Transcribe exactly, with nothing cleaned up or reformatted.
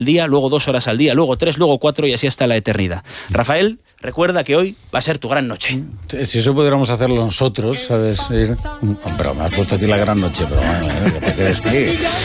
día, luego dos horas al día, luego tres, luego cuatro y así hasta la eternidad. Rafael, recuerda que hoy va a ser tu gran noche. Si eso pudiéramos hacerlo nosotros, ¿sabes? Pero me has puesto aquí la gran noche, pero bueno, ¿qué te crees?